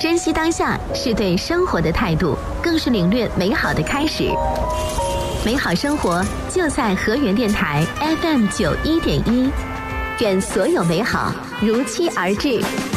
珍惜当下是对生活的态度，更是领略美好的开始。美好生活就在河源电台 FM91.1，愿所有美好如期而至。